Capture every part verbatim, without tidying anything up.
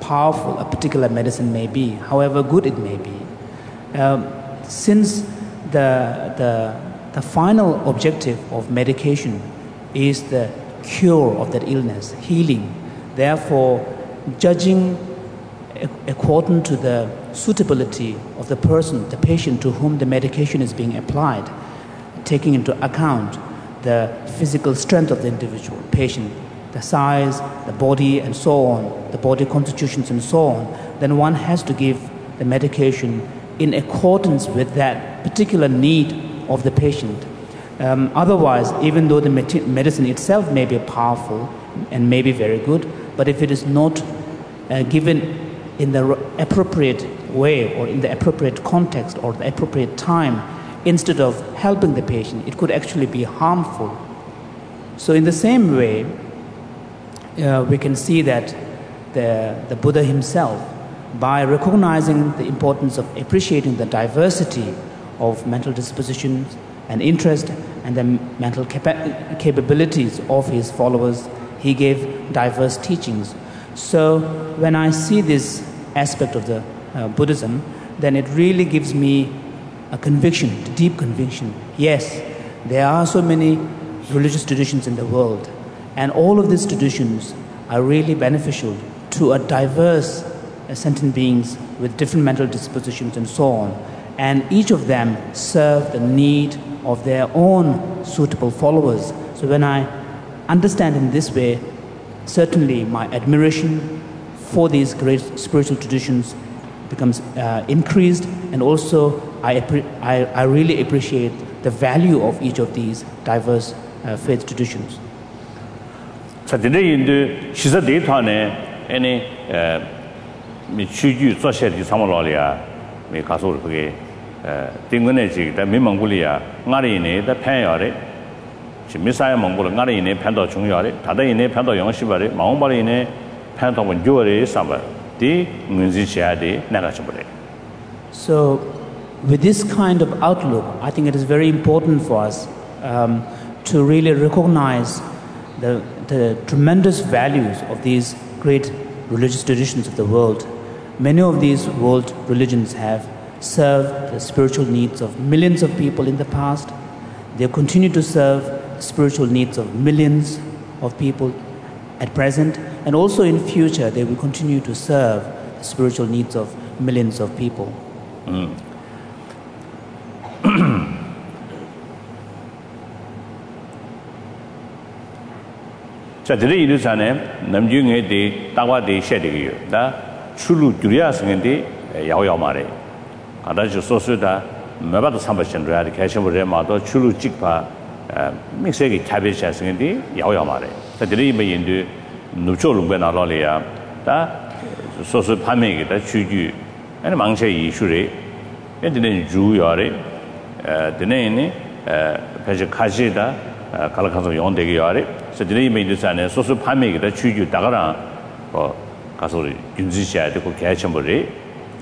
powerful a particular medicine may be, however good it may be. Um, since the, the, the final objective of medication is the cure of that illness, healing, therefore judging according to the suitability of the person, the patient to whom the medication is being applied, taking into account the physical strength of the individual patient, the size, the body, and so on, the body constitutions and so on, then one has to give the medication in accordance with that particular need of the patient. Um, otherwise, even though the medicine itself may be powerful and may be very good, but if it is not uh, given in the appropriate way or in the appropriate context or the appropriate time, instead of helping the patient, it could actually be harmful. So in the same way, uh, we can see that the, the Buddha himself, by recognizing the importance of appreciating the diversity of mental dispositions and interest and the mental capa- capabilities of his followers, he gave diverse teachings. So when I see this aspect of the uh, Buddhism, then it really gives me a conviction, a deep conviction. Yes, there are so many religious traditions in the world, and all of these traditions are really beneficial to a diverse uh, sentient beings with different mental dispositions and so on. And each of them serve the need of their own suitable followers. So when I understand in this way, certainly my admiration for these great spiritual traditions becomes uh, increased, and also I, I, I really appreciate the value of each of these diverse uh, faith traditions. So today in the Shisa data any me chuju society samololia me kasul page tinguneji the me Mongolia ngari ne the payore she missile Mongolia ngari ne pando chungyare tada ne pando yongshibare maombari ne pando wenjore samba di ngunzi chiade nagachibare. So with this kind of outlook, I think it is very important for us um, to really recognize the, the tremendous values of these great religious traditions of the world. Many of these world religions have served the spiritual needs of millions of people in the past. They continue to serve the spiritual needs of millions of people at present, and also in future they will continue to serve the spiritual needs of millions of people. Mm. 자, 들이 이르잖아요. 남중에 대 따와대 셔되기요. 다 출루 줄이야스는데 야오야 말에. 가다지 소수다 매바도 삼바신들이 개심을 해마도 출루 찍파 믹스기 타베샤스는데 야오야 말에. 자, 들이 뭐인도 누초롱배 나라리야. 다 소수 판매기다 주주 아니 망체 이슈래. 엔드는 주요래. 에 드네니 에 배지 가지다 갈라가서 용되게 요래. So today made this and so so pame that chu ju dagara or kasori junzi sha de ko kya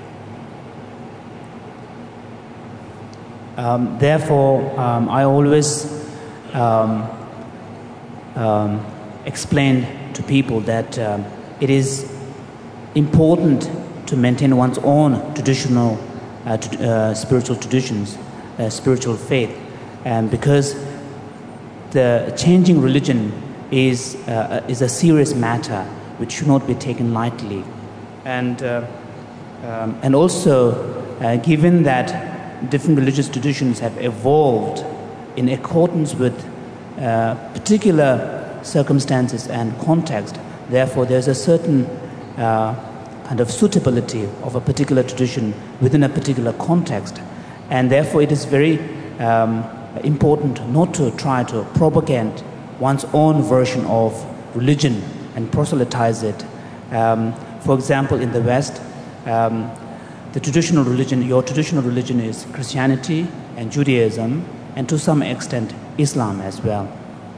Um therefore um, I always um, um, explain to people that um, it is important to maintain one's own traditional uh, t- uh, spiritual traditions, uh, spiritual faith, and because the changing religion is uh, is a serious matter which should not be taken lightly, and uh, um, and also uh, given that different religious traditions have evolved in accordance with uh, particular circumstances and context, therefore there's a certain uh, kind of suitability of a particular tradition within a particular context, and therefore it is very um, important not to try to propagate one's own version of religion and proselytize it. Um, for example, in the West, um, the traditional religion, your traditional religion is Christianity and Judaism, and to some extent Islam as well.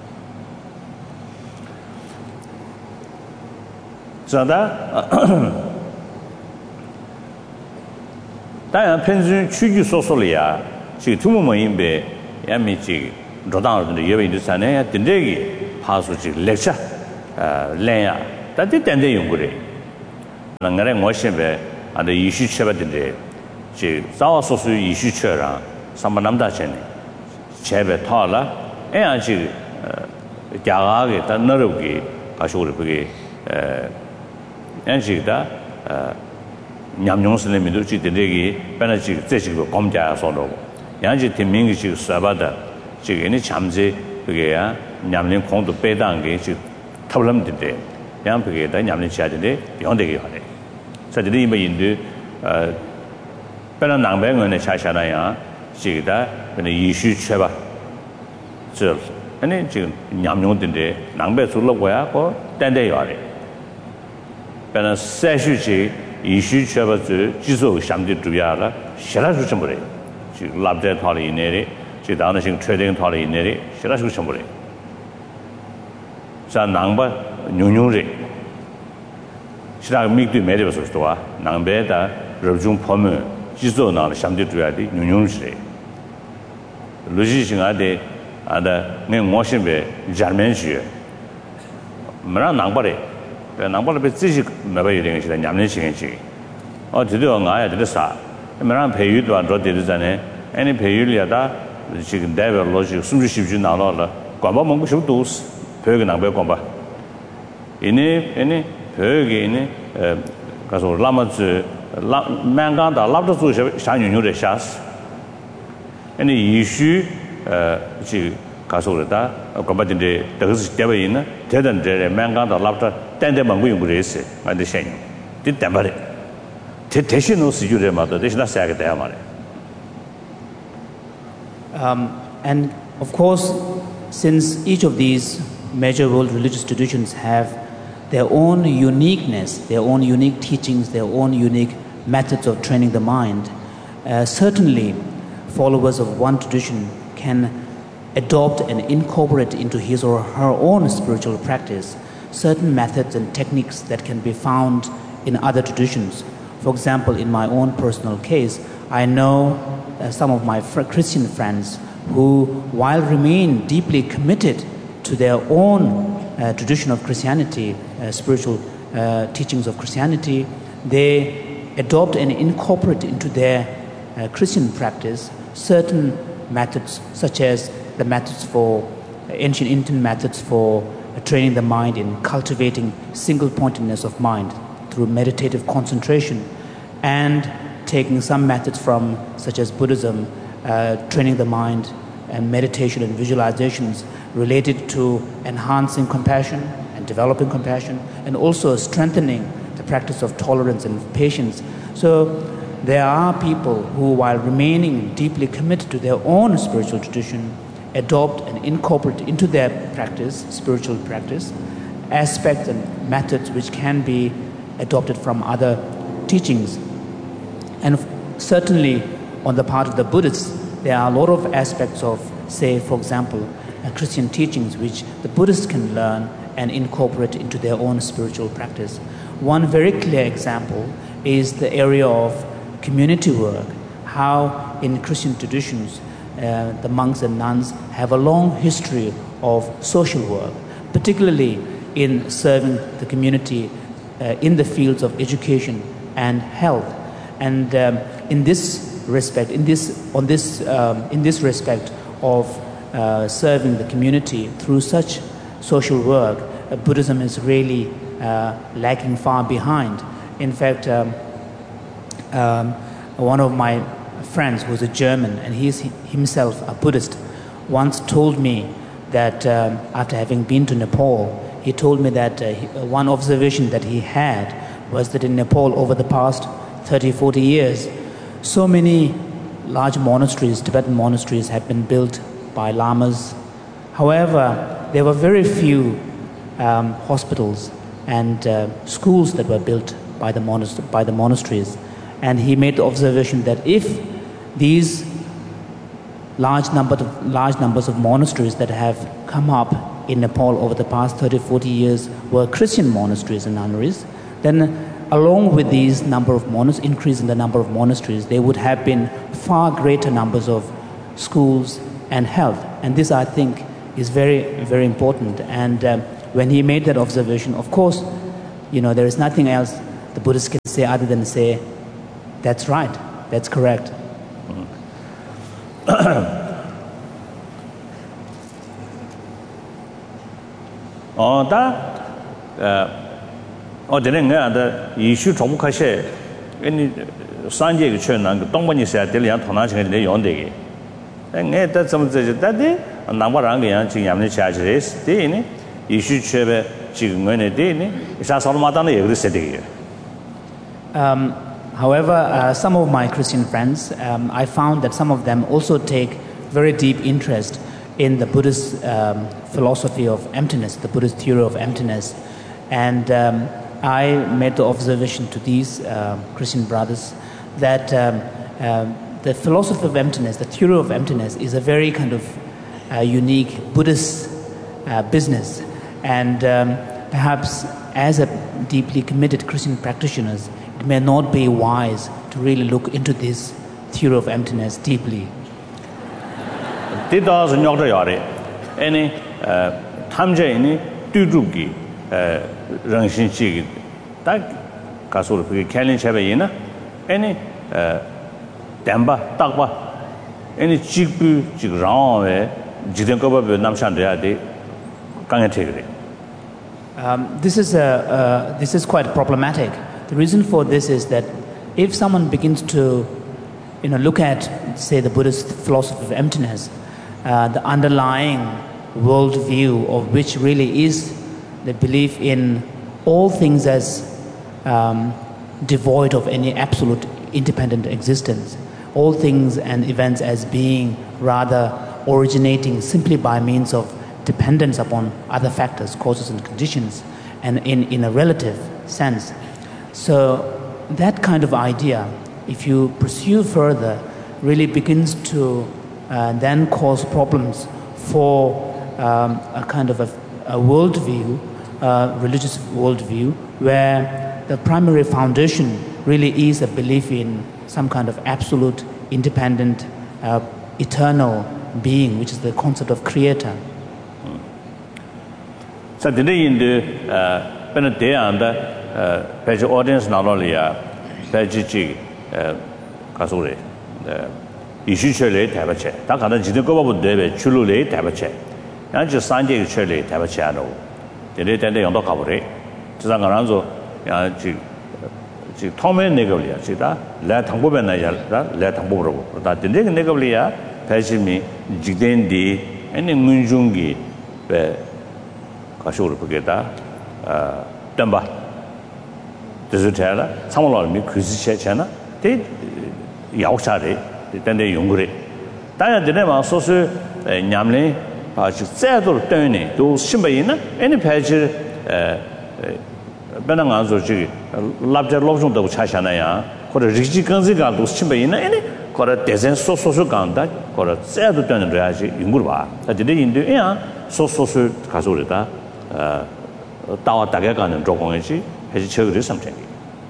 So that that pension chuju sosolia chi tumu moimbe yamichi rodang de yewe de sane dindegi pasu chi lecture uh lenya that did then they yungure ngare ngoshe be ande yishu cheba de je zawa so su yishu chera samanamda chene chebe thala e a ji gyaga ge ta naru ge ashur be e an ji da nyamnyong sene mi do ji de ge bana ji zhe ji go gomja so lo yang ji de ming ji sa ba da ji ge ni chamje ge ya nyamling khong do pe dang ge ji tablam de de yang be ge da nyamling cha de yong de ge ha de sa de me yin de呃本来南北人的下下来呀，这个可能遗书缺吧，这，那这个娘用的的南北除了我呀，我单单要的，本来三书节遗书缺吧，就基础相对主要了，其他是什么的，就拉在套里内的，就当然性确定套里内的，其他是什么的，像南北牛牛的，其他米对没得说多啊，南北的。肉中泡沫，基础上相对主要的牛牛是的，逻辑性啊的啊的，我我现在家面学，没让南北的，但南北的被自己没把有点是的，家面学去，哦，这个我也这个啥，没让培育多做点子呢，哎，你培育了的，这个代表逻辑，甚至是不是拿到了，广播门口什么都是，培育南北广播，因为因为培育因为呃，告诉我那么子。拉满港到拉不住些下牛牛的下死，那遗书呃这告诉我的，我把这的都是单位呢，这等这满港到拉不着，单单门口用不这些，俺得先用，这单不的，这这些东西就这么多，这是那三个单嘛的。 Um, and of course, since each of these major world religious traditions have their own uniqueness, their own unique teachings, their own unique methods of training the mind, uh, certainly followers of one tradition can adopt and incorporate into his or her own spiritual practice certain methods and techniques that can be found in other traditions. For example, in my own personal case, I know uh, some of my fr- Christian friends who, while remain deeply committed to their own uh, tradition of Christianity, uh, spiritual uh, teachings of Christianity, they adopt and incorporate into their uh, Christian practice certain methods, such as the methods for uh, ancient Indian methods for uh, training the mind in cultivating single-pointedness of mind through meditative concentration, and taking some methods from, such as Buddhism, uh, training the mind and meditation and visualizations related to enhancing compassion and developing compassion, and also strengthening the practice of tolerance and patience. So there are people who, while remaining deeply committed to their own spiritual tradition, adopt and incorporate into their practice, spiritual practice, aspects and methods which can be adopted from other teachings. And certainly on the part of the Buddhists, there are a lot of aspects of, say, for example, uh, Christian teachings which the Buddhists can learn and incorporate into their own spiritual practice. One very clear example is the area of community work, how in Christian traditions uh, the monks and nuns have a long history of social work, particularly in serving the community uh, in the fields of education and health. And um, in this respect, in this on this um, in this respect of uh, serving the community through such social work, uh, Buddhism is really uh, lagging far behind. In fact, um, um, one of my friends who's a German, and he is himself a Buddhist, once told me that um, after having been to Nepal, he told me that uh, he, uh, one observation that he had was that in Nepal over the past thirty, forty years, so many large monasteries, Tibetan monasteries, have been built by lamas. However, there were very few um, hospitals and uh, schools that were built by the, monast- by the monasteries. And he made the observation that if these large, number of, large numbers of monasteries that have come up in Nepal over the past thirty, forty years were Christian monasteries and nunneries, then along with these number of monasteries, increase in the number of monasteries, there would have been far greater numbers of schools and health. And this, I think, is very, very important. And um, when he made that observation, of course, you know, there is nothing else the Buddhist can say other than say, that's right, that's correct. Oh, that oh, the thing that you should talk about any Sanjay Chun and Dongman said, Delian Tonachan, they on the and that's some that day, and Namarang and Yamni charges, they you should share chicken when a day, it's as all Madame every city. Um, however, uh, some of my Christian friends, um, I found that some of them also take very deep interest in the Buddhist um, philosophy of emptiness, the Buddhist theory of emptiness. And um, I made the observation to these uh, Christian brothers that um, um, the philosophy of emptiness, the theory of emptiness, is a very kind of uh, unique Buddhist uh, business. And um, perhaps as a deeply committed Christian practitioners, it may not be wise to really look into this theory of emptiness deeply. This is not the area. Any Tamja any Tuduki Rangshin Chig, that Castle Kalin Chabayina, any Damba, Takba, any Chipu, Chigram, Jidankoba, Namshandria, can't take it. Um, this is a uh, this is quite problematic. The reason for this is that if someone begins to, you know, look at, say, the Buddhist philosophy of emptiness, uh, the underlying worldview of which really is the belief in all things as um, devoid of any absolute independent existence, all things and events as being rather originating simply by means of dependence upon other factors, causes and conditions, and in, in a relative sense. So that kind of idea, if you pursue further, really begins to uh, then cause problems for um, a kind of a, a worldview, uh, religious worldview, where the primary foundation really is a belief in some kind of absolute, independent, uh, eternal being, which is the concept of creator. So today in the uh, day and the page audience not only a page G Kasuri, the issue chile tabache, Takana Jidoko would debe chulule tabache, and just Sanjay chile tabachano. The late day on the cabaret, Zangaranzo, Tommy Negolia, Chita, let Tambubena, let Tamburo, that the Negolia, Pajimi, Jidendi, and in Munjungi. Kashur Pugeta, Dumba. Does it tell her? Some of me, Christy Chana, they Yaushade, then they Yungri. Diana the name also Yamley, Settle Tony, those Shimbaina, any page Benanganzo, Labja Lobson of Chashanaya, for a Rigi Ganziga, those Shimbaina, any got a dozen so social ganda, got a Settle Tony Raji, Yungurba, that the day in the air, so social Kasurita. Something.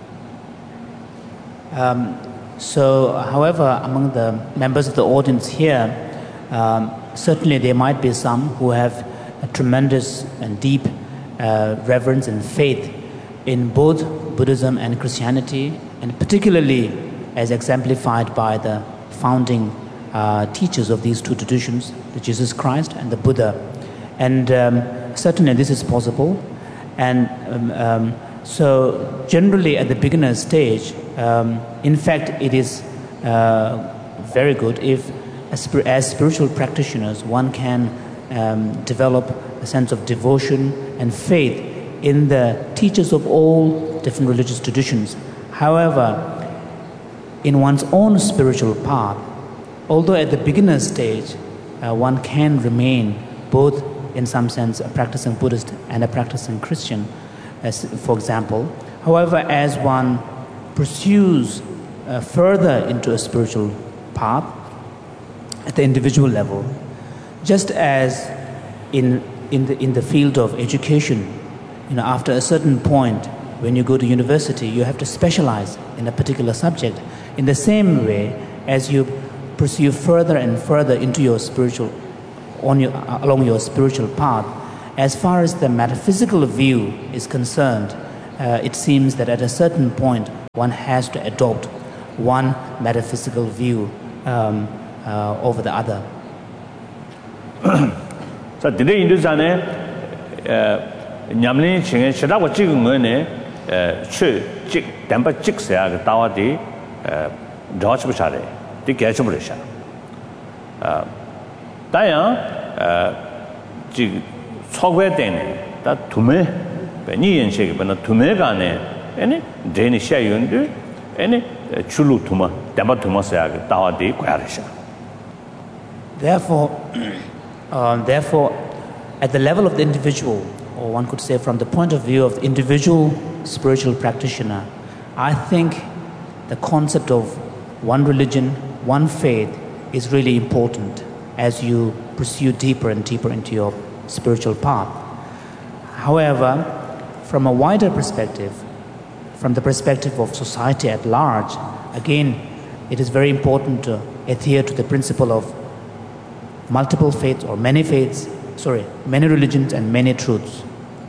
Um, so, however, among the members of the audience here, um, certainly there might be some who have a tremendous and deep uh, reverence and faith in both Buddhism and Christianity, and particularly as exemplified by the founding uh, teachers of these two traditions, the Jesus Christ and the Buddha. And um, certainly this is possible. And um, um, so generally at the beginner stage, um, in fact, it is uh, very good if, as, as spiritual practitioners, one can um, develop a sense of devotion and faith in the teachers of all different religious traditions. However, in one's own spiritual path, although at the beginner stage, uh, one can remain both in some sense a practicing Buddhist and a practicing Christian, as for example. However, as one pursues uh, further into a spiritual path at the individual level, just as in in the in the field of education, you know, after a certain point when you go to university, you have to specialize in a particular subject. In the same way, as you pursue further and further into your spiritual on your, along your spiritual path, as far as the metaphysical view is concerned, uh, it seems that at a certain point one has to adopt one metaphysical view um, uh, over the other. So today in this anne, nyamlin ching shida wa jig ngone chu jig damba jig sa ga dawa di draw chu cha de di ge chu bu sha. Uh, 当然，呃，这个超过点呢，他图没，把你眼前个把那图没干呢，哎呢，这呢下用的，哎呢，出路图嘛，但把图嘛是个大话的关了下。 Therefore, uh, therefore, at the level of the individual, or one could say from the point of view of the individual spiritual practitioner, I think the concept of one religion, one faith is really important as you pursue deeper and deeper into your spiritual path. However, from a wider perspective, from the perspective of society at large, again, it is very important to adhere to the principle of multiple faiths or many faiths, sorry, many religions and many truths.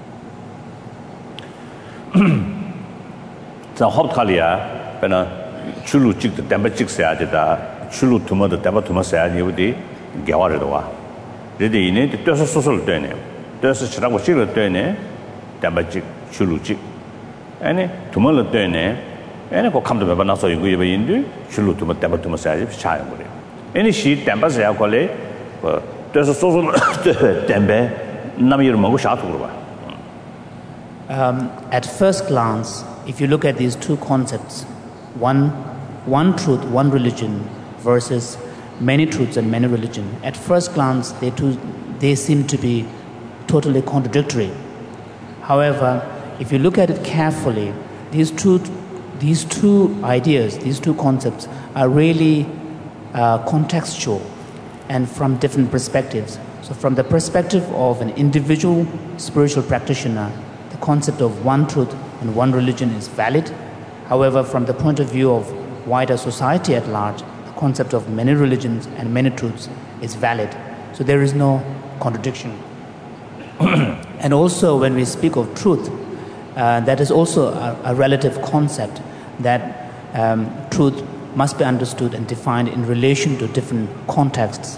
在好塔里啊，本来出路这个单不这个啥的哒，出路图么的单不图么啥的有的。 给我这的话，这里呢，都是说说的对呢，都是其他国家的对呢，但不只出路只，哎呢，他们的对呢，哎呢，我看到没把那所有个一个印度出路他们但不他们啥就差样过来，哎呢是但不是要过来，呃，都是说说的但不，那么有么个啥图了吧？ Um, at first glance, if you look at these two concepts, one, one truth, one religion, versus many truths and many religion. At first glance, they, too, they seem to be totally contradictory. However, if you look at it carefully, these two, these two ideas, these two concepts are really uh, contextual and from different perspectives. So from the perspective of an individual spiritual practitioner, the concept of one truth and one religion is valid. However, from the point of view of wider society at large, concept of many religions and many truths is valid. So there is no contradiction. And also when we speak of truth, uh, that is also a, a relative concept that um, truth must be understood and defined in relation to different contexts.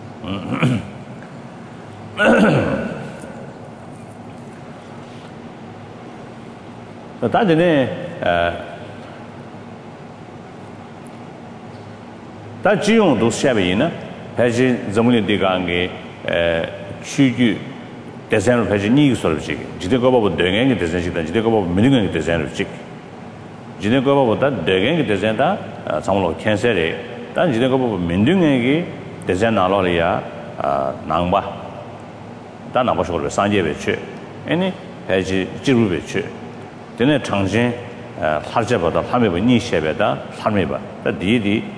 다 지용도 샤베이나 해지 점문이 되가게 에 추규 대선을 해지 니기설지 지대가 보고 대행이 대선시다 지대가 보고 민능이 대선을지 지대가 보고다 대행이 대선다 정말로 캔슬에 단 지대가 보고 민능이 대선 나로리아 낭바 다 나버셔로 산제베치 아니 해지 지루베치 되네 장진 할제보다 함에버 니셰베다 함에버 다 디디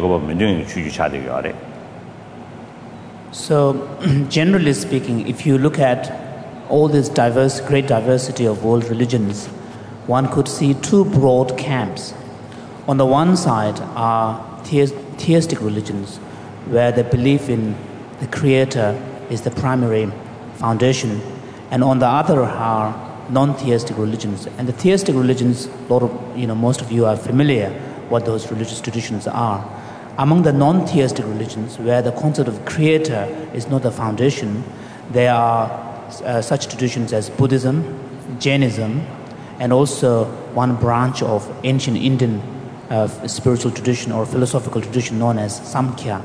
So, generally speaking, if you look at all this diverse, great diversity of world religions, one could see two broad camps. On the one side are theistic religions, where the belief in the Creator is the primary foundation, and on the other are non-theistic religions. And the theistic religions, a lot of, you know, most of you are familiar what those religious traditions are. Among the non-theistic religions, where the concept of creator is not the foundation, there are uh, such traditions as Buddhism, Jainism, and also one branch of ancient Indian uh, spiritual tradition or philosophical tradition known as Samkhya.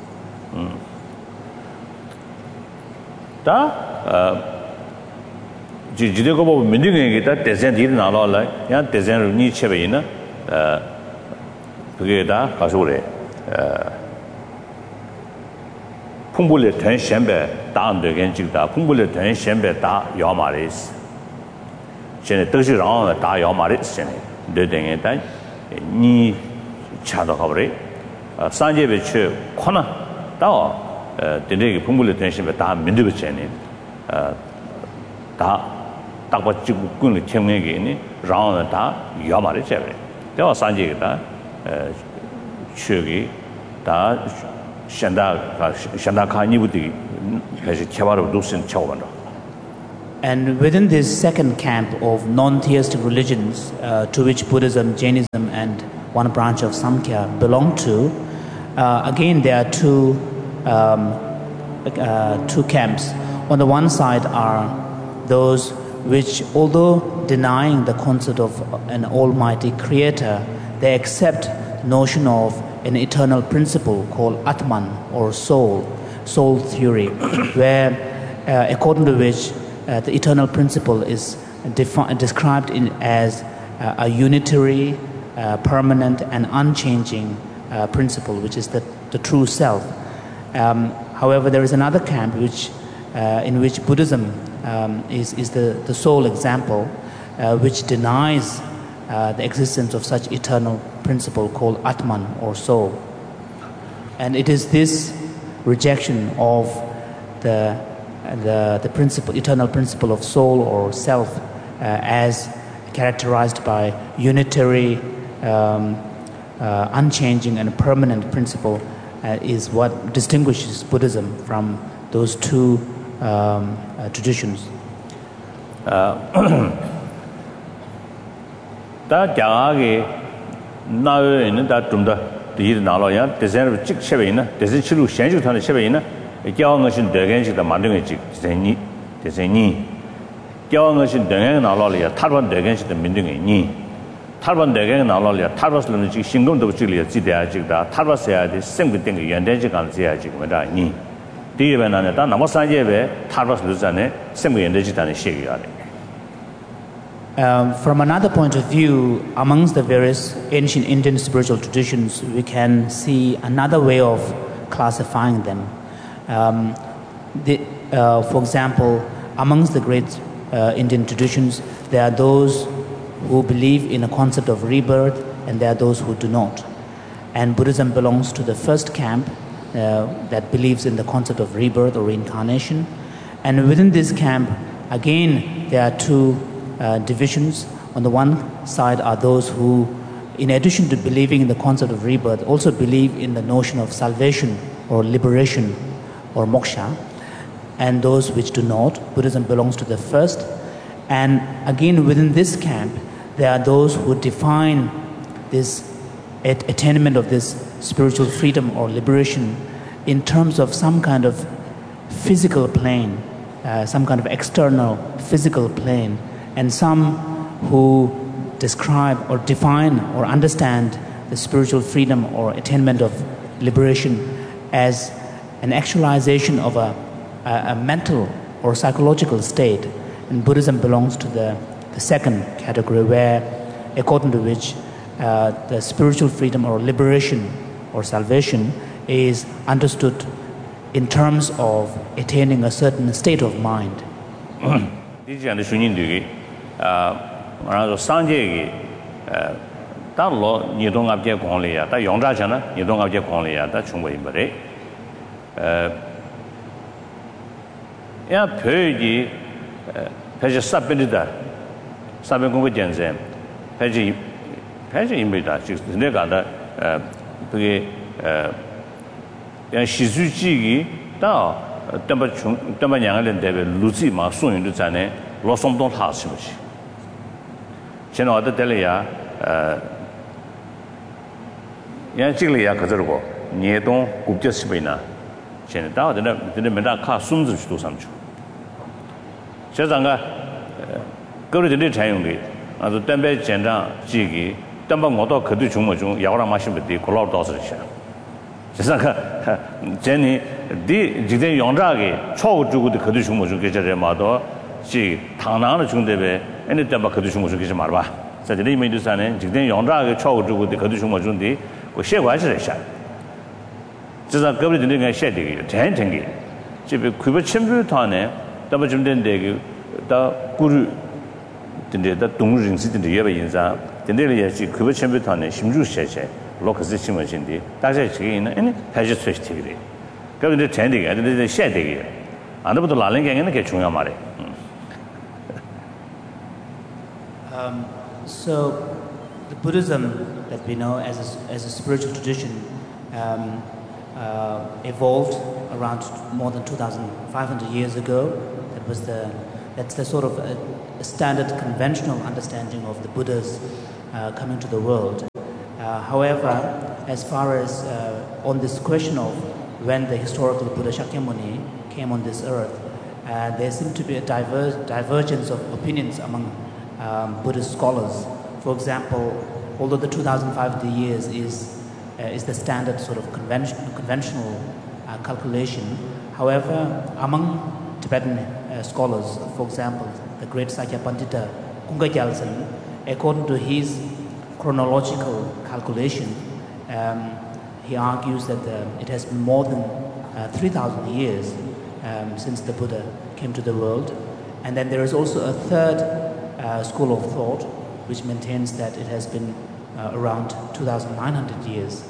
Da, jide ko bo minding ngi ta design dir na lo la, ya design ni chebe ina, 그게 다 가서 그래. 어. 풍불의 된 선배 다안되게 지다 풍불의 된 선배 다 야마리스. 전에 뜻이랑 다 야마리스 전에 되는 게 니 차도 가버리. 산제베 최 코나 다 어, 되게 풍불의 된 선배 다 민들베 전에 어, 다 딱받지고 꾼의 청명이니 라운드 다 야마리스 해. 대화 산제가 어 추기 다 현다 현다 카니부디 그래서 개발을 놓신 처음으로 And within this second camp of non-theistic religions, uh, to which Buddhism, Jainism, and one branch of Samkhya belong to, uh, again there are two um, uh, two camps. On the one side are those which, although denying the concept of an almighty creator, they accept the notion of an eternal principle called Atman, or soul, soul theory, where uh, according to which uh, the eternal principle is defi- described in, as uh, a unitary, uh, permanent, and unchanging uh, principle, which is the, the true self. Um, however, there is another camp which, uh, in which Buddhism um, is, is the, the sole example, uh, which denies uh, the existence of such eternal principle called Atman, or soul. And it is this rejection of the, the, the principle, eternal principle of soul or self uh, as characterized by unitary, um, uh, unchanging and permanent principle uh, is what distinguishes Buddhism from those two um, uh, traditions. Da gyage na yin da dum da de na lo ya de zhen ji che yin na de zhen chi lu xian ju tan de che yin na jiao nge xin de gen ji da ma de ge ji zhen ni de zhen ni jiao nge xin de gen na lo le ya ta ban de gen ji de min de ge ni ta ban de gen na lo le ya ta ba su le ji xin gong de ji le ji de ya ji da ta ba se ya de seng de ge yan de ji gan ji ya ji ge da ni de ye na ne da na mo san ye be ta ba su zhen ne seng ge yan de ji da ne xie ge ya de. Um, from another point of view, amongst the various ancient Indian spiritual traditions, we can see another way of classifying them. Um, the, uh, for example, amongst the great uh, Indian traditions, there are those who believe in a concept of rebirth, and there are those who do not. And Buddhism belongs to the first camp uh, that believes in the concept of rebirth or reincarnation. And within this camp, again, there are two Uh, divisions. On the one side are those who, in addition to believing in the concept of rebirth, also believe in the notion of salvation or liberation or moksha, and those which do not. Buddhism belongs to the first. And again, within this camp, there are those who define this at- attainment of this spiritual freedom or liberation in terms of some kind of physical plane, uh, some kind of external physical plane, and some who describe or define or understand the spiritual freedom or attainment of liberation as an actualization of a, a, a mental or psychological state. And Buddhism belongs to the, the second category, where, according to which uh, the spiritual freedom or liberation or salvation is understood in terms of attaining a certain state of mind. 아, 그래서 상계기 어, 달로 니동압제 공리야. 다 용자잖아. 니동압제 공리야. 다 충분히 버리. 어. 야, 표기 패지 sabben이다. sabben 공부 전제. 패지 패지 임비다. 지금 내가 다 어, 그게 어, 야 시주지기 다 담바 중 담바 양을 대비 루지 마 소용도 전에 로송동 하시지. 저는 어디 때려야 어 양식이야 그저고 니동 국제시비나 저는 다 어디나 근데 맨날 카 숨을 수도 삼죠. 저장가 거리들이 자용이 아주 담배 전장 지기 담배 모두 그도 중모 중 야오라 마시면 돼 골라도 없으셔. 저장가 제니 디 지대 용자기 초고 주고도 그도 중모 중 계절에 마도 지 당나는 중대배 애네 담배 그도 중모 중 계절 말 봐. 자,这里面就是呢，今天用这个超过这个的可都什么中的，我习惯是下。至少隔壁的那个下的个，真真个，这边亏不全部他呢，那么今天这个到古日，真的到东人是真的也不影响，真的也是亏不全部他呢，心就下下，老可是新闻性的，大家这个呢，哎，还是出去的，隔壁的真的个，这这下的个，啊，那不都哪人干那个重要嘛的，嗯。 Um, So, the Buddhism that we know as a, as a spiritual tradition um, uh, evolved around more than two thousand five hundred years ago. That was the, That's the sort of a, a standard conventional understanding of the Buddha's uh, coming to the world. Uh, however, as far as uh, on this question of when the historical Buddha Shakyamuni came on this earth, uh, there seemed to be a diver divergence of opinions among um, Buddhist scholars. For example, although the two thousand five hundred years is, uh, is the standard sort of convention, conventional uh, calculation, however, among Tibetan uh, scholars, for example, the great Sakya Pandita Kunga Gyaltsen, according to his chronological calculation, um, he argues that the, it has been more than uh, three thousand years um, since the Buddha came to the world. And then there is also a third uh, school of thought which maintains that it has been uh, around two thousand nine hundred years.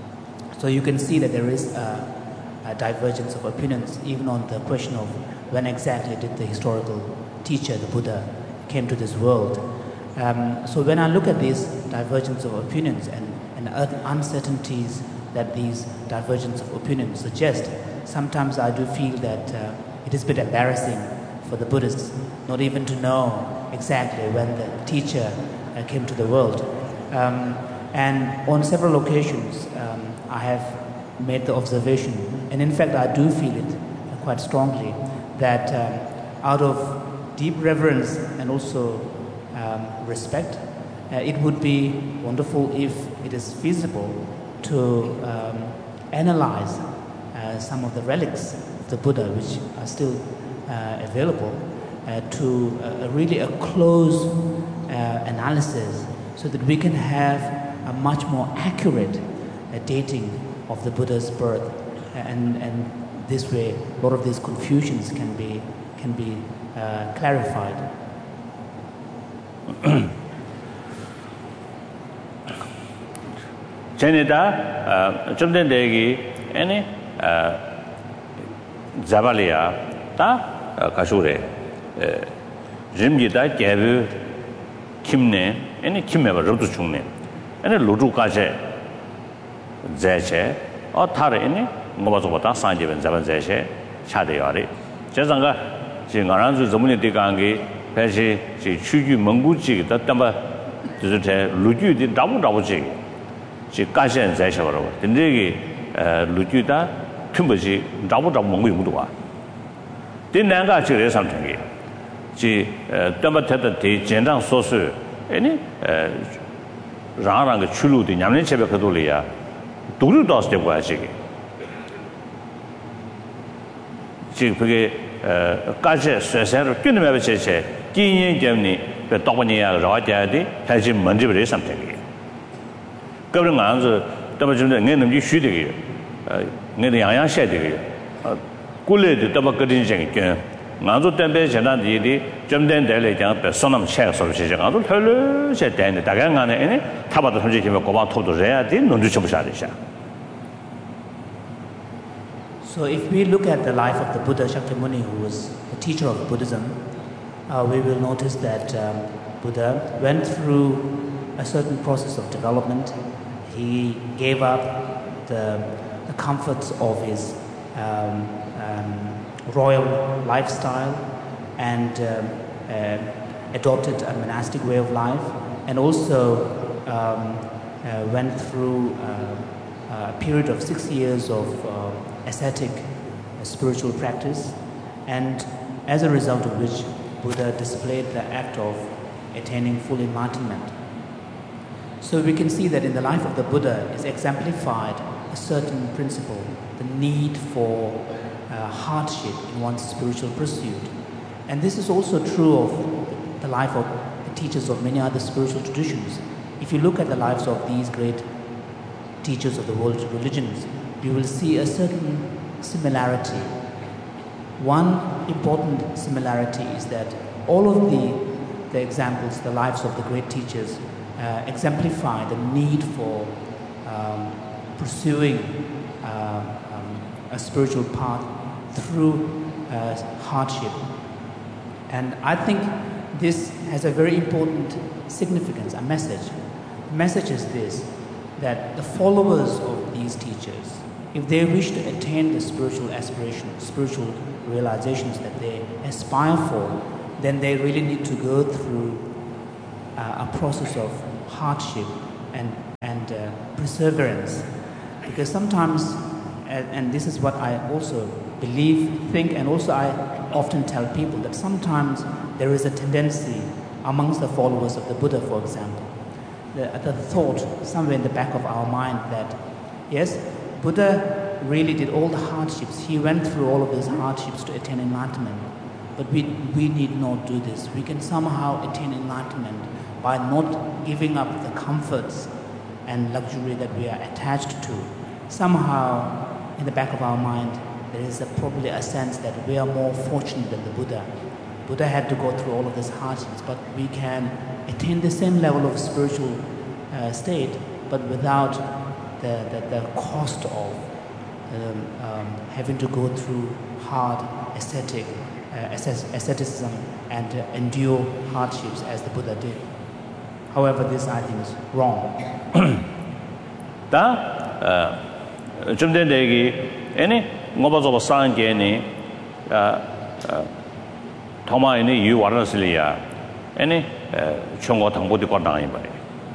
So you can see that there is a, a divergence of opinions even on the question of when exactly did the historical teacher, the Buddha, came to this world. Um, so when I look at these divergence of opinions and, and uncertainties that these divergence of opinions suggest, sometimes I do feel that uh, it is a bit embarrassing for the Buddhists not even to know exactly when the teacher uh, came to the world. Um, and on several occasions, um, I have made the observation, and in fact I do feel it quite strongly, that um, out of deep reverence and also um, respect, uh, it would be wonderful if it is feasible to um, analyze uh, some of the relics of the Buddha which are still uh, available uh, to uh, really a close uh, analysis so that we can have a much more accurate uh, dating of the Buddha's birth, and, and this way a lot of these confusions can be, can be uh, clarified. Janita, Jumden Degi, any Zavalia, Ta Kashure, Jimjita, Gavu, Kimne, any Kimeva Rotuchune, any Ludu Kaje, Zeche, or Tare, any Mobazota, Sanjivan Zavan Zeche, Chadeari, Jazanga, Jingaranzu, Zamuni Digangi, Peshi, Chuju Munguchi, the Tamba, Luju, the double double jig. She Kashan Zashavaro, the Negi Lujuda, Tumbaji, double double Mungu. Then Nanga Chile something. She Tamatata, Jendang Sosu, any Rang Chulu, the Yamin Chebakadulia, Duru Dos de Washigi. She Kasha Sasser, Kunamavice, King Germany, the Topania, Rajadi, has him Mandibre something. Government answer, Tabajun and you shoot again. Nanya shed again. Gullet, the Tabakadin Jenkin. Nanzo Tempe, Janadi, Jumden Dele, Sonam Checks of Shizango, Hello, said Dan, the Dagan, any Tabata Hojima to the Rea, didn't know Chubisha. So if we look at the life of the Buddha Shakyamuni, who was a teacher of Buddhism, uh, we will notice that um, Buddha went through a certain process of development. He gave up the, the comforts of his um, um, royal lifestyle and um, uh, adopted a monastic way of life, and also um, uh, went through uh, a period of six years of uh, ascetic uh, spiritual practice, and as a result of which Buddha displayed the act of attaining full enlightenment. So we can see that in the life of the Buddha is exemplified a certain principle, the need for uh, hardship in one's spiritual pursuit. And this is also true of the life of the teachers of many other spiritual traditions. If you look at the lives of these great teachers of the world religions, you will see a certain similarity. One important similarity is that all of the, the examples, the lives of the great teachers, Uh, exemplify the need for um, pursuing uh, um, a spiritual path through uh, hardship. And I think this has a very important significance, a message. The message is this, that the followers of these teachers, if they wish to attain the spiritual aspirations, spiritual realizations that they aspire for, then they really need to go through uh, a process of hardship and, and uh, perseverance. Because sometimes, and, and this is what I also believe, think, and also I often tell people that sometimes there is a tendency amongst the followers of the Buddha, for example, the, the thought somewhere in the back of our mind that, yes, Buddha really did all the hardships. He went through all of these hardships to attain enlightenment. But we, we need not do this. We can somehow attain enlightenment by not giving up the comforts and luxury that we are attached to. Somehow, in the back of our mind, there is a, probably a sense that we are more fortunate than the Buddha. Buddha had to go through all of these hardships, but we can attain the same level of spiritual uh, state, but without the, the, the cost of um, um, having to go through hard ascetic, uh, asceticism and uh, endure hardships as the Buddha did. However, this I think is wrong. Da, 좀 된 얘기, 아니, 뭐가서 상계니, 아, 도마이니 유와르슬이야, 아니, 총고 당보디 관당이 봐.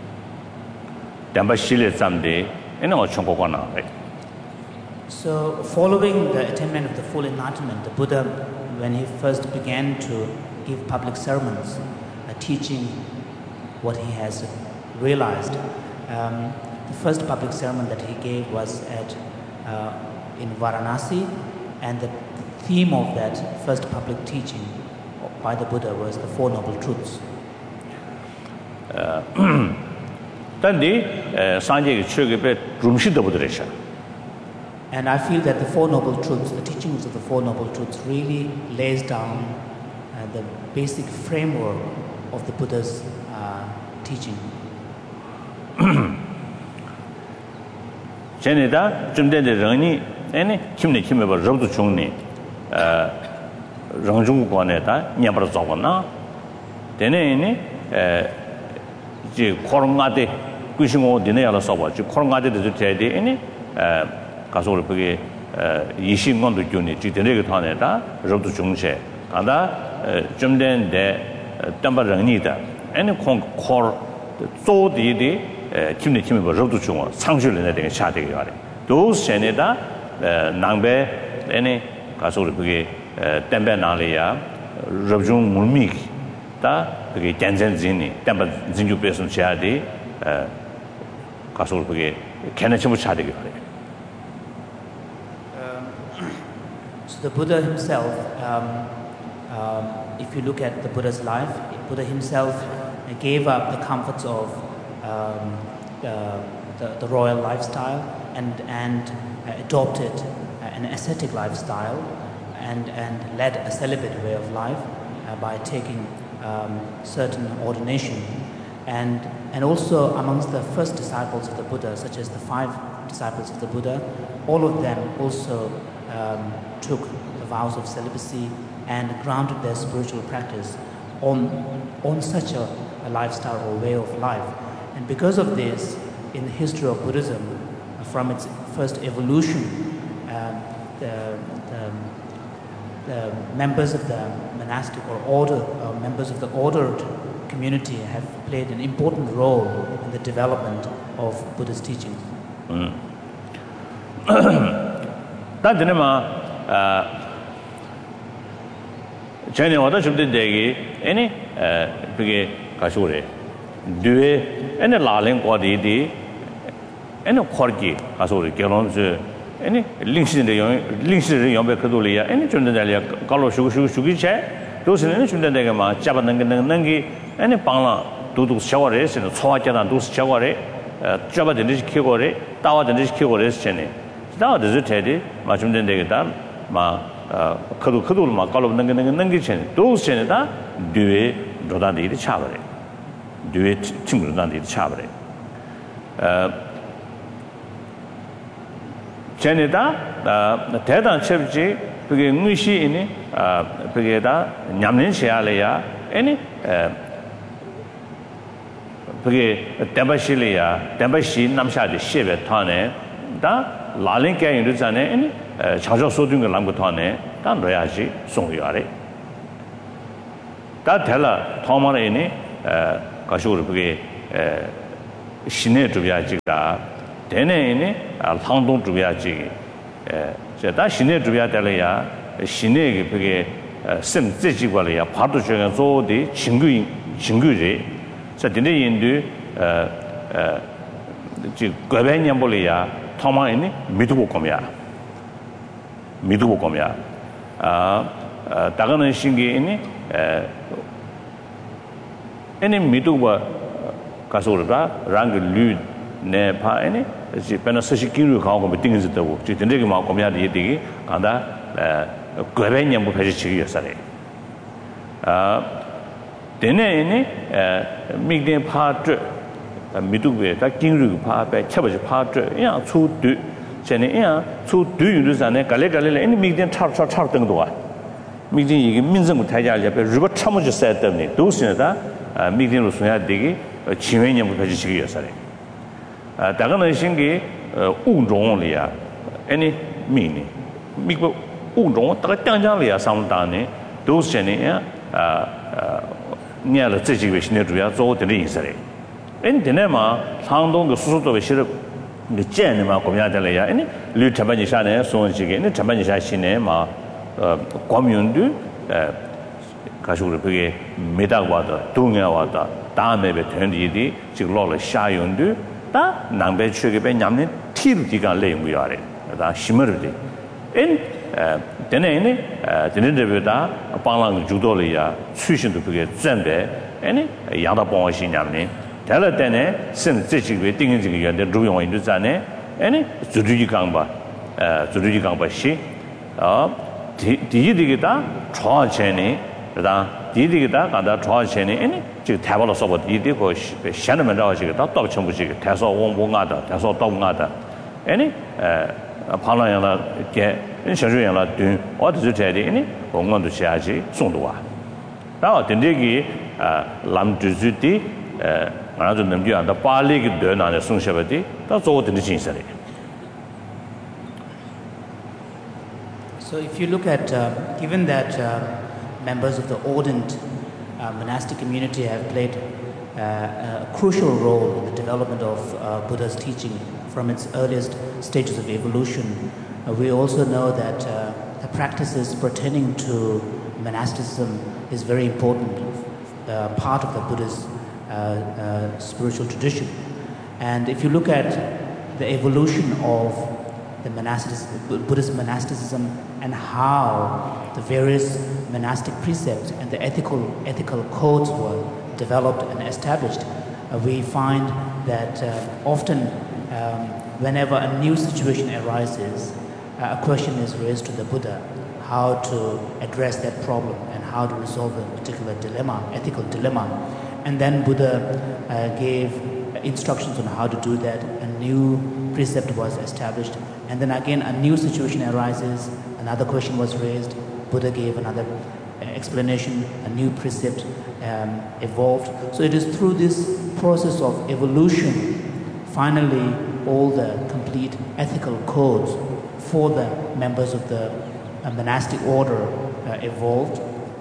담바 실레 잠데, 아니 어 총고 관나. So, following the attainment of the full enlightenment, the Buddha, when he first began to give public sermons, uh, teaching what he has realized, um, the first public sermon that he gave was at uh, in Varanasi, and the theme of that first public teaching by the Buddha was the Four Noble Truths. And I feel that the Four Noble Truths, the teachings of the Four Noble Truths, really lays down uh, the basic framework of the Buddha's uh, teaching. 전에다 좀 전에 런이 아니 김내 김에 봐 저도 중니 어 런중국관에다 냐버서 잡았나 되네니 에 이제 코로나데 꾸싱고 되네야라 써봐 지 코로나데도 돼야지 아니 에 가서 우리 그게 에 이십년도 주니 지대내게 타네다 저도 중세 간다 좀 전에 담바런이다 아니 콩콜 조디디 김내 김에 뭐 저도 중어 상실에 대해 샤되게 하래. 또 전에다 남배 에네 가서 우리 그게 템베 나리아 접중 물미 다 그게 전전진이 템베 진주 배송 샤디 가서 우리 그게 개념을 샤되게 하래. So the Buddha himself, um, um, if you look at the Buddha's life, Buddha himself gave up the comforts of Um, uh, the, the royal lifestyle and, and uh, adopted uh, an ascetic lifestyle and, and led a celibate way of life uh, by taking um, certain ordination. And, and also amongst the first disciples of the Buddha, such as the five disciples of the Buddha, all of them also um, took the vows of celibacy and grounded their spiritual practice on, on such a, a lifestyle or way of life. And because of this, in the history of Buddhism, from its first evolution, um, the, the, the members of the monastic or order, uh, members of the ordered community have played an important role in the development of Buddha's teachings. duwe ene laling kwadi di ene khorgi asori kelon je ene lingsin de yong lingsin de yong be khadu le ya ene chunde de ya kalo shu shu shu gi che do sin ene chunde de ga ma cha ba nang nang nang gi ene pangla du du xiao re sin chowa jia dan du xiao re cha ba de ni ki go re da wa de ni ki go re sin ne da de zhe te de ma chunde de ga da ma khadu khadu ma kalo nang nang nang gi chen do sin da duwe do da de cha ba re duwe 친구들 단디 차버래. 어 전에다 대단 첩지 그게 의시이니 아 그게다 냠는 시야래야 아니 에 그게 담바실이야 담바시 남샤디 시베 타네 다 라링께 이르잖아요 아니 자주 소든 걸 남고 타네 다 넣어야지 송이야래 다 텔라 토마레니 가쇼르 그게 신의 주비아지가 대내니 상동 주비아지 다 신의 주비아 달래야 신의 그게 심 지지관이야 파도 중에 조디 친구 친구지 자 근데 인도 어어 지 거배년 볼이야 토마이니 미두고 거미야 미두고 거미야 아 다가는 신기니 에 애니 미두고 가서라 랑그 류 네파이니 지 페나스시키루 가고 미팅즈도 지 근데게 막 거미야 되게 간다 에 거배년 뭐 배치기였어요 아 되네니 에 미딩 파트 미두게 다 긴루 파배 쳐버지 파트 야 초드 전에 야 초드 유르산에 갈래갈래 애니 미딩 차차차 등도와 미딩 이게 민정부 타자를 옆에 루버 참으지 세트니 도스니다 미딩으로 소야 되게 지회년부 배치기였어요 아 다가는 신기 우종리야 애니 미니 미고 우종 다가 땅장리야 상당히 도스전에 아 냐를自己为新的主要做的意思嘞。人家嘛，长东的叔叔作为写的，你见的嘛，国家的来呀，你绿成本以下呢，送这个，你成本以下新的嘛，呃，国民的呃，可是我这个没大过的，东亚话的，大那边团体的，这个老了下用的，但南边去个边伢们体力个累不要嘞，但西门的，人。呃，等等呢，呃，等等这边da帮人主导了呀，出行都不给准备，哎呢，养到帮我新娘呢，再来等呢，甚至这几个定这个原的录用印度站呢，哎呢，组织一岗吧，呃，组织一岗吧行，啊，第第一这个da超钱呢，是吧？第一这个da干到超钱呢，哎呢，这个台湾的说法，第一这个县里面这这个到到全部这个台少往往外的，台少到外的，哎呢，呃。旁人了给人小学了对我就是这里呢我们都下去送的啊然后等这个呃咱就是的呃俺就能讲到巴黎个的那送下来的到做的精神的 So if you look at uh, given that uh, members of the ordained uh, monastic community have played uh, a crucial role in the development of uh, Buddha's teaching from its earliest stages of evolution. Uh, we also know that uh, the practices pertaining to monasticism is very important uh, part of the Buddha's uh, uh, spiritual tradition. And if you look at the evolution of the monasticism, Buddhist monasticism and how the various monastic precepts and the ethical, ethical codes were developed and established, uh, we find that uh, often Um, whenever a new situation arises, uh, a question is raised to the Buddha, how to address that problem and how to resolve a particular dilemma, ethical dilemma. And then Buddha uh, gave instructions on how to do that. A new precept was established. And then again, a new situation arises, another question was raised, Buddha gave another explanation, a new precept um, evolved. So it is through this process of evolution finally, all the complete ethical codes for the members of the uh, monastic order uh, evolved,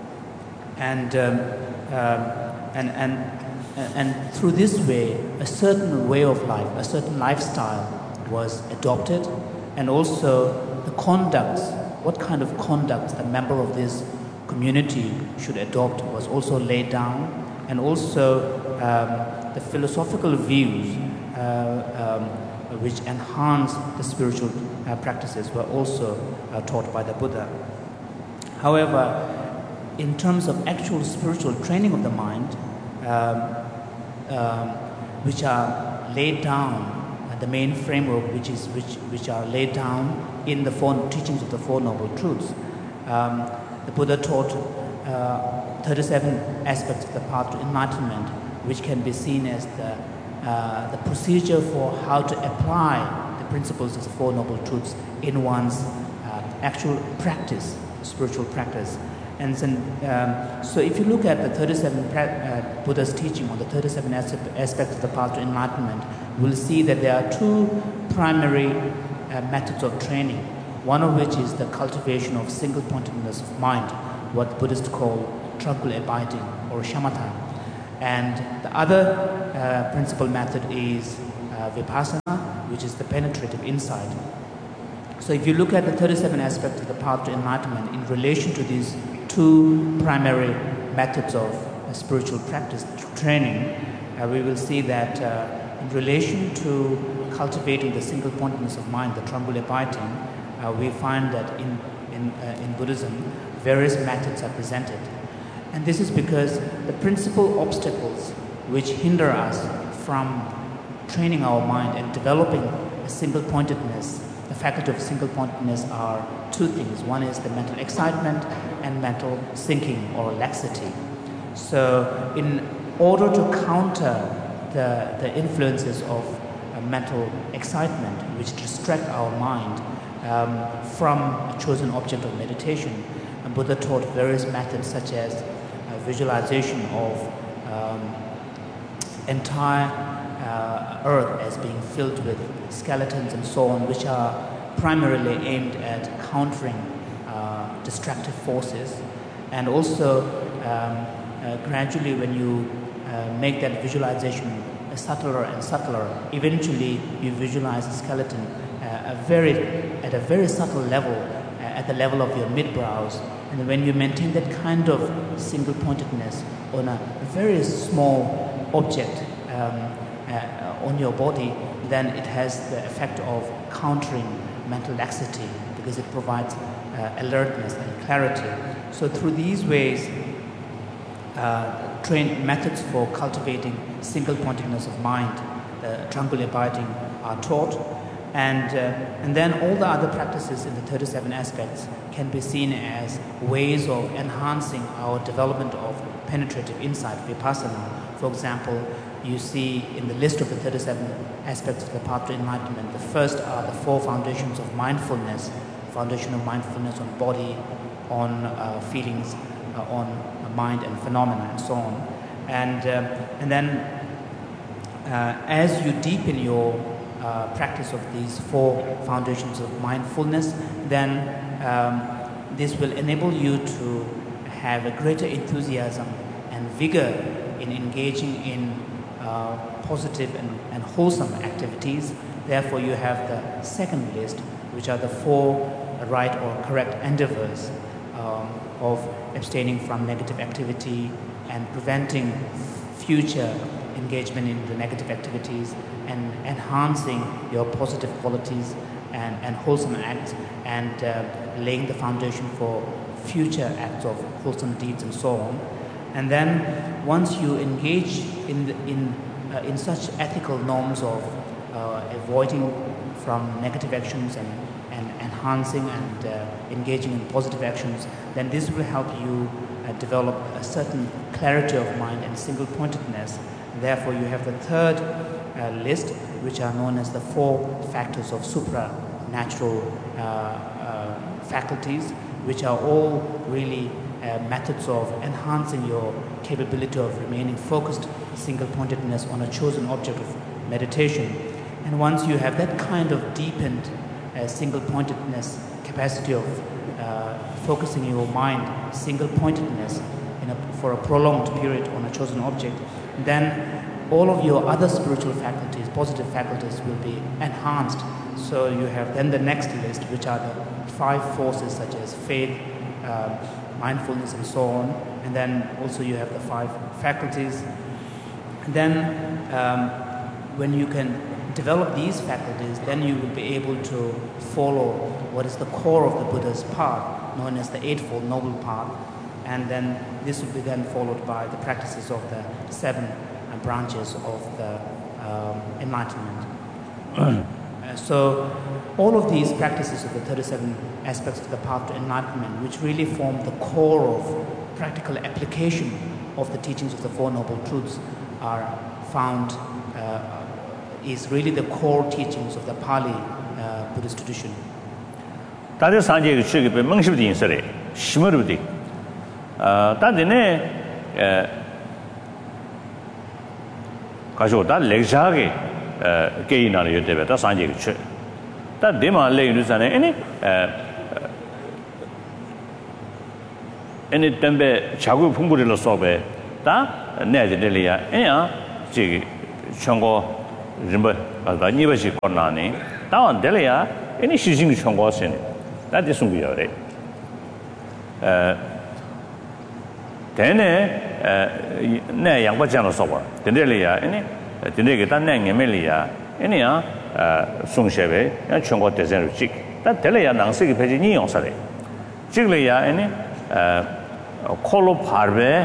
and, um, um, and and and through this way, a certain way of life, a certain lifestyle was adopted, and also the conducts, what kind of conducts the member of this community should adopt was also laid down, and also um, the philosophical views. Uh, um, which enhance the spiritual uh, practices were also uh, taught by the Buddha. However, in terms of actual spiritual training of the mind, um, um, which are laid down, uh, the main framework which is which which are laid down in the four teachings of the Four Noble Truths, um, the Buddha taught uh, thirty-seven aspects of the path to enlightenment, which can be seen as the Uh, the procedure for how to apply the principles of the Four Noble Truths in one's uh, actual practice, spiritual practice. And then, um, so if you look at the thirty-seven pra- uh, Buddha's teaching on the thirty-seven as- aspects of the path to enlightenment, we'll see that there are two primary uh, methods of training, one of which is the cultivation of single-pointedness of mind, what Buddhists call tranquil abiding, or shamatha. And the other uh, principal method is uh, vipassana, which is the penetrative insight. So if you look at the thirty-seven aspects of the path to enlightenment in relation to these two primary methods of uh, spiritual practice training, uh, we will see that uh, in relation to cultivating the single pointedness of mind, the tranquil abiding, uh, we find that in, in, uh, in Buddhism, various methods are presented. And this is because the principal obstacles which hinder us from training our mind and developing a single pointedness, the faculty of single pointedness, are two things. One is the mental excitement and mental sinking or laxity. So in order to counter the, the influences of uh, mental excitement which distract our mind um, from a chosen object of meditation, and Buddha taught various methods such as uh, visualization of um, entire uh, earth as being filled with skeletons and so on, which are primarily aimed at countering uh, destructive forces. And also um, uh, gradually when you uh, make that visualization subtler and subtler, eventually you visualize a skeleton uh, a very, at a very subtle level, uh, at the level of your mid-brows. And when you maintain that kind of single-pointedness on a very small object um, uh, on your body, then it has the effect of countering mental laxity because it provides uh, alertness and clarity. So through these ways, uh, train methods for cultivating single-pointedness of mind, the tranquil abiding, are taught. And, uh, and then all the other practices in the thirty-seven aspects can be seen as ways of enhancing our development of penetrative insight, vipassana. For example, you see in the list of the thirty-seven aspects of the path to enlightenment, the first are the four foundations of mindfulness, foundation of mindfulness on body, on uh, feelings, uh, on mind and phenomena, and so on. And, uh, and then uh, as you deepen your uh, practice of these four foundations of mindfulness, then um, this will enable you to have a greater enthusiasm and vigor in engaging in uh, positive and, and wholesome activities. Therefore, you have the second list, which are the four right or correct endeavors um, of abstaining from negative activity and preventing future engagement in the negative activities and enhancing your positive qualities and, and wholesome acts and uh, laying the foundation for future acts of wholesome deeds and so on. And then once you engage in, the, in, uh, in such ethical norms of uh, avoiding from negative actions and, and enhancing and uh, engaging in positive actions, then this will help you uh, develop a certain clarity of mind and single-pointedness. Therefore, you have the third uh, list, which are known as the four factors of supranatural uh, uh, faculties, which are all really uh, methods of enhancing your capability of remaining focused, single-pointedness on a chosen object of meditation. And once you have that kind of deepened uh, single-pointedness capacity of uh, focusing your mind, single-pointedness in a, for a prolonged period on a chosen object, then all of your other spiritual faculties, positive faculties, will be enhanced. So you have then the next list, which are the five forces such as faith, uh, mindfulness, and so on. And then also you have the five faculties. And then um, when you can develop these faculties, then you will be able to follow what is the core of the Buddha's path, known as the Eightfold Noble Path. And then this will be then followed by the practices of the seven uh, branches of the um, enlightenment. uh, so all of these practices of the thirty-seven aspects of the path to enlightenment, which really form the core of practical application of the teachings of the Four Noble Truths, are found, uh, is really the core teachings of the Pali uh, Buddhist tradition. 아, 단데네 에 가져다 렉자게 에 게이나를 여대베다 산지게 쳐. 다 데마 레이르산에 에네 에 any tembe chagu pungurilo sobe, da, Nedelia, ea, Jig, Chongo, Rimba, the Nibashi Kornani, down Delia, any shizing Chongos in it. That is Sungiore. Then, ne young Bajano sober, the Delia, any, the Negatan Emilia, any, uh, Sungsheve, and Chongo Dezen Chick. That Delia Nancy Pagini on Sale. Chiglia, any, uh, Colo Parve,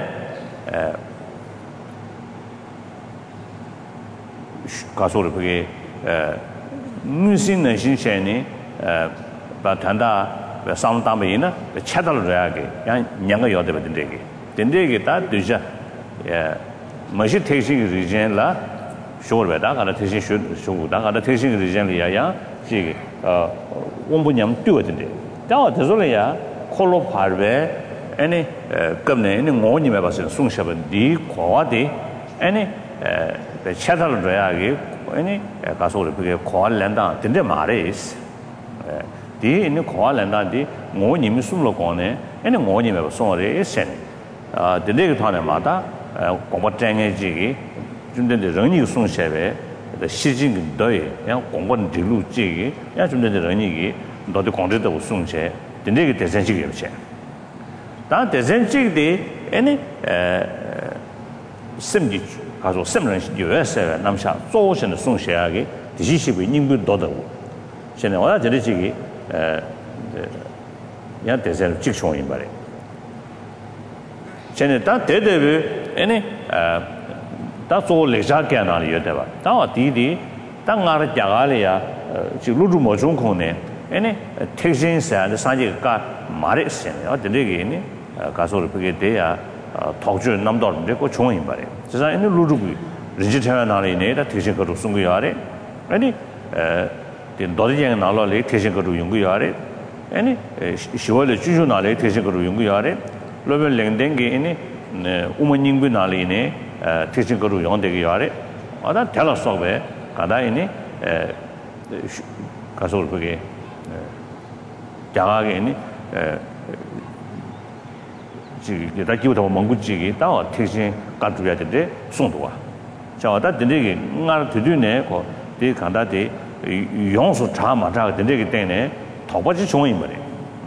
가소를 그게 무슨 신신이 바탄다 상담이나 차달을 해야게 그냥 냥가 여대 된대게 된대게 다 되자 예 머시 택신 리젠라 쇼르베다 가다 택신 쇼고다 가다 택신 리젠리야야 지 어, 원분념 뛰어든데 다 되sol이야 콜로 파르베 아니 겁네 는 오님에 봐서 숭샤번 디 고와디 아니 에 차달을 해야게 아니 가서를 그게 고알랜다 근데 말이스 디 있는 고알랜다디 오님이 숨로 거네 아니 오님에 손에 있으니 아 근데 그 타네마다 공부장에지기 준된데 정리 숭샤베 시진 더에 그냥 공부는 뒤로지기 야 준된데 정리기 너도 공부도 숭샤 근데 그 대전식이 없지 다 대전식이 아니 에 심지 가서 semren 유에스에 남샤 조선의 송시하게 디시십이 님부 도다고 전에 와야 되지기 에 야 대전 직송인 말에 전에 다 대대비 아니 다 조leg자게 나리 여대봐 다 디디 땅아를 자갈이야 지루루 모종콘네 아니 택신사의 산지가 말했어요 어디게니 가서를 그게 돼야 덕주 남도인데 그 좋은 말이에요. 제가 있는 루루기 리지트나 나리네 다 대신 거로 쓴 거야. 아니 에 너리장 나라래 대신 거로 용 거야. 아니 시월에 주주 나래 대신 거로 용 거야. 로벨 랭댕게 이니 우먼닝부 나리네 대신 거로 용 되게 야. 아다 달았어베 가다 이니 에 가서 그게 자가게 이니 에 지금 다 기부도 멍구지기 다 택신 가져야 되는데 송도와 저다 되게 나를 드드네 그 간다데 용수 자마자 되게 되네 더버지 좋은 말이에요.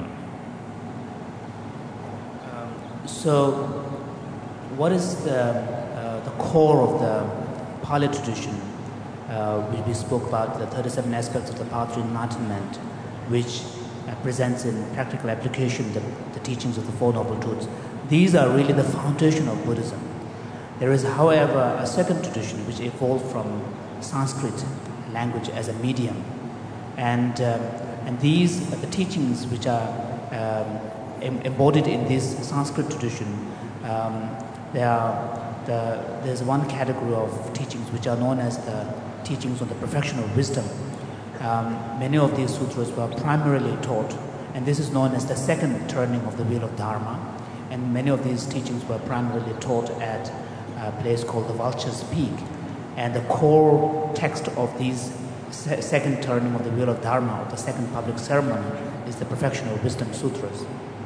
So what is the uh, the core of the Pali tradition uh, which we spoke about the thirty-seven aspects of the path to enlightenment which uh, presents in practical application the, the teachings of the Four Noble Truths. These are really the foundation of Buddhism. There is, however, a second tradition which evolved from Sanskrit language as a medium. And, um, and these are the teachings which are um, em- embodied in this Sanskrit tradition. Um, there are the, there's one category of teachings which are known as the teachings on the perfection of wisdom. Um, many of these sutras were primarily taught, and this is known as the second turning of the wheel of Dharma. And many of these teachings were primarily taught at a place called the Vulture's Peak. And the core text of these se- second turning of the wheel of Dharma, or the second public ceremony, is the Perfection of Wisdom Sutras.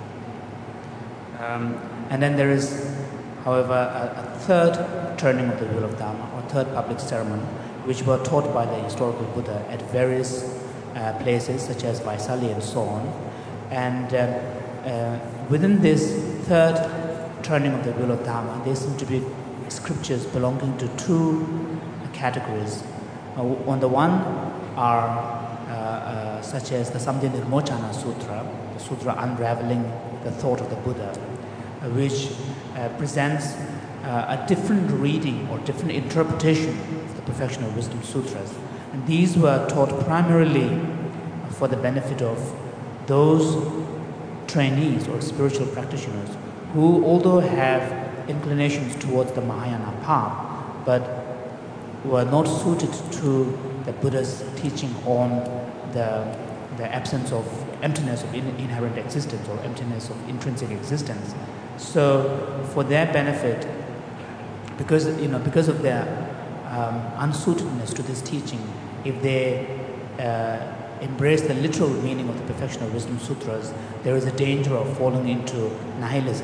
Um, and then there is, however, a, a third turning of the wheel of Dharma, or third public ceremony, which were taught by the historical Buddha at various uh, places, such as Vaisali and so on. And uh, uh, within this third turning of the wheel of Dharma, there seem to be scriptures belonging to two categories. Uh, on the one are uh, uh, such as the Samdhinirmochana Sutra, the sutra unraveling the thought of the Buddha, uh, which uh, presents uh, a different reading or different interpretation of the Perfection of Wisdom Sutras. And these were taught primarily for the benefit of those trainees or spiritual practitioners who, although have inclinations towards the Mahayana path, but were not suited to the Buddha's teaching on the, the absence of emptiness of in, inherent existence or emptiness of intrinsic existence. So for their benefit, because you know because of their um, unsuitedness to this teaching, if they uh, embrace the literal meaning of the Perfection of Wisdom Sutras, there is a danger of falling into nihilism,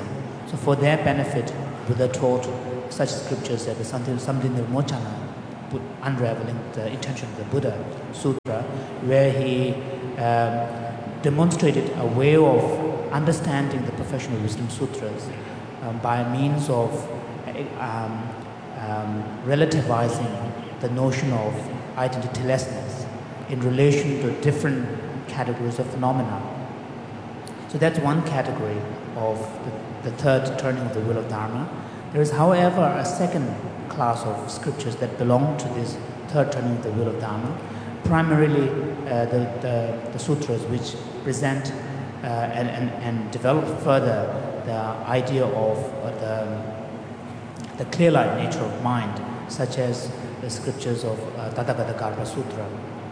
So for their benefit, Buddha taught such scriptures as the Samdhinirmochana, unraveling the intention of the Buddha Sutra, where he um, demonstrated a way of understanding the Professional Wisdom Sutras um, by means of um, um, relativizing the notion of identitylessness in relation to different categories of phenomena. So that's one category of the, the third turning of the wheel of Dharma. There is, however, a second class of scriptures that belong to this third turning of the wheel of Dharma, primarily uh, the, the, the sutras which present uh, and, and, and develop further the idea of uh, the, the clear-light nature of mind, such as the scriptures of uh, Tathagata Garbha Sutra.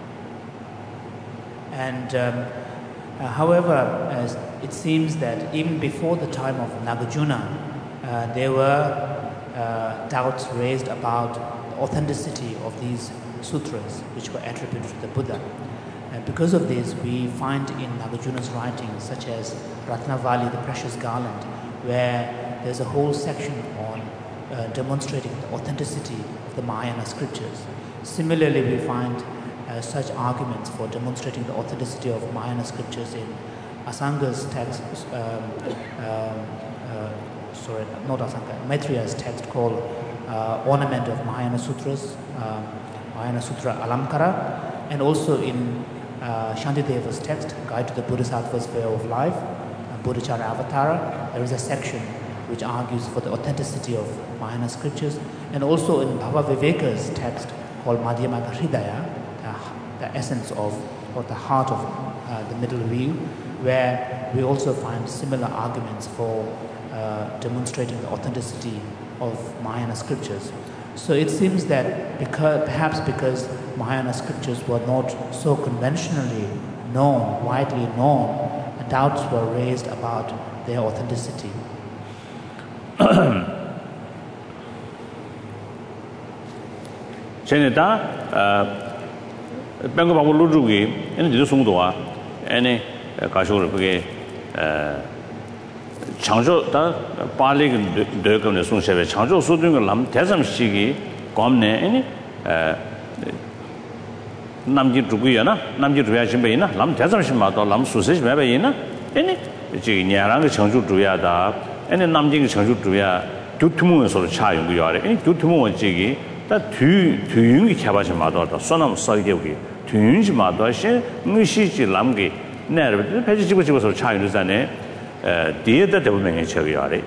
And um, uh, however, as it seems that even before the time of Nagarjuna, uh, there were uh, doubts raised about the authenticity of these sutras which were attributed to the Buddha. And because of this, we find in Nagarjuna's writings, such as Ratnavali, the Precious Garland, where there's a whole section on uh, demonstrating the authenticity of the Mahayana scriptures. Similarly, we find uh, such arguments for demonstrating the authenticity of Mahayana scriptures in Asanga's text, um, um, uh, sorry, not Asanga, Maitreya's text called uh, Ornament of Mahayana Sutras, um, Mahayana Sutra Alamkara, and also in uh, Shantideva's text, Guide to the Bodhisattva's Way of Life, uh, Bodhicharya Avatara, there is a section which argues for the authenticity of Mahayana scriptures, and also in Bhava Viveka's text called Madhyamaka Hridaya, the, the essence of, or the heart of uh, the middle view, where we also find similar arguments for uh, demonstrating the authenticity of Mahayana scriptures. So it seems that because, perhaps because Mahayana scriptures were not so conventionally known, widely known, doubts were raised about their authenticity. Seneta, Bango Babu Lujugi, and the Sungdoa, any Kashu, Changzhou, the Bali, the Gum, the Sungshe, Changzhou, Sudung, Lam, Tezam Shigi, Gomne, any Namji Druguyana, Namji Druyajimbayina, Lam Tezam Shimato, Lam Susish Mabayina, any Nyarang Changzhou Druyada, any Namjing Changzhou Druya, Tutumu sort of child we are, any Tutumu and Jiggy, that two two young Kabashimato, the son of Soyogi, two young Madoshi, Mushi Lamgi, never the Page was a child is an uh, dear that they were making Chaviari.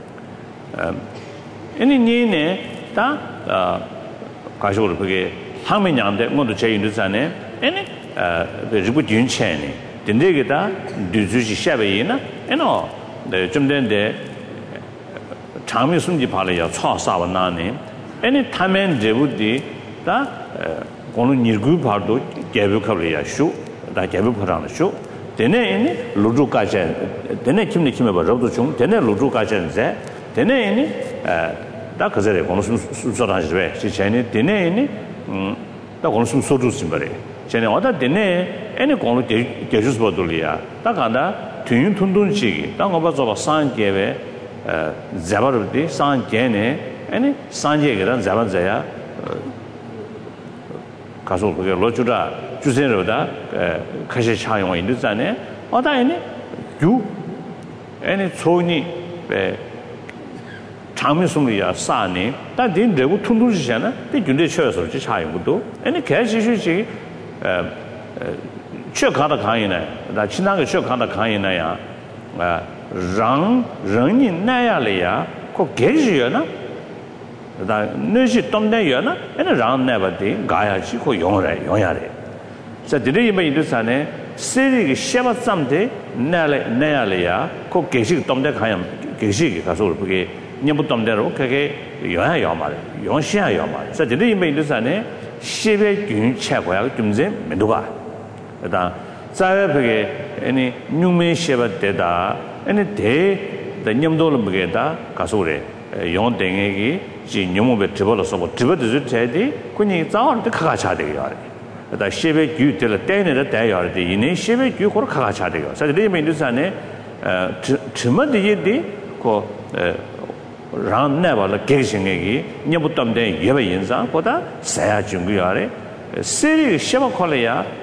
Any Nene, that uh, Kajur Pugay, Haminyan that want to change the Zane, any uh, the Jibut Yun Chani, the Negata, Duzushi Shabayina, and all the Jumden de Chami Sunji Palia, Cha Savanani, any time and they would be that Gonu Nirgu Pardo, Gabu Karia show, that Gabu Parana show. Then any Ludu Kajan, then a Kimni Kim about Robuchum, then a Ludu Kajan there, then any that Kazere, Gonusum Susan's way, Chichani, then any the Gonusum Sotu Simbari. Chene order then any Gonu Gajus Bodulia, Takanda, Tun Tundun Chigi, Tangobas of a San Gave, Zabarudi, San Gene, any Sanjay Zavanzaya, Castle Lochuda. Juseroda, Kashi Chayon in the Zane, or any you any Tony Chamisumia Sani, that didn't do to Luciana, the Jundi Church of Chai would do, any cash issue, Chokata Kaina, that Chinaga Chokata Kaina, Rang, Rangin Nayalea, Cocagiana, that Nushi Tomdayana, and around never did Gaia Chico Yore, Yore. So today by this ane seri sheba samde nale nale ko geshi tomde khayam geshi ka so buge nyabu tomde ro kage yoya yomare yon shia yomare so today by this ane shebe gyun che goya dumze menduga da sawe buge any nyume sheba deda any de the nyamdo lo buge da ka so re yon denge gi ji nyumo be tibolo so bo tibode zu chedi kuni zaon de kha cha de yare the Shebe Gu till a ten at a day or the Ine Shebe Gu or Kachadigo. So the name in this ane, Timothy, 그 ram never la gexing nyabutam de yeba yinza koda saya jungu yare seri shema khole ya